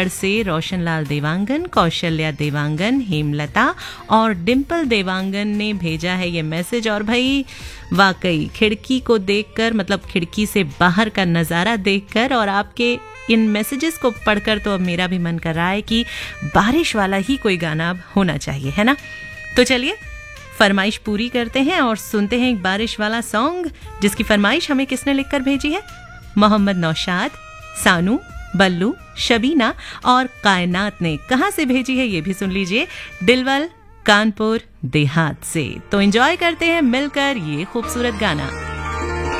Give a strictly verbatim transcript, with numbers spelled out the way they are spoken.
खक्कड़ से रोशनलाल देवांगन, कौशल्या देवांगन, हेमलता और डिम्पल देवांगन ने भेजा है ये मैसेज। और भाई वाकई खिड़की को देखकर, मतलब खिड़की से बाहर का नज़ारा देखकर और आपके इन मैसेजेस को पढ़कर तो अब मेरा भी मन कर रहा है कि बारिश वाला ही कोई गाना अब होना चाहिए, है ना? तो चलिए फरमाइश पूरी करते हैं और सुनते हैं एक बारिश वाला सॉन्ग, जिसकी फरमाइश हमें किसने लिखकर भेजी है? मोहम्मद नौशाद, सानू, बल्लू, शबीना और कायनात ने कहां से भेजी है ये भी सुन लीजिए, दिलवल, कानपुर देहात से। तो एंजॉय करते हैं मिलकर ये खूबसूरत गाना।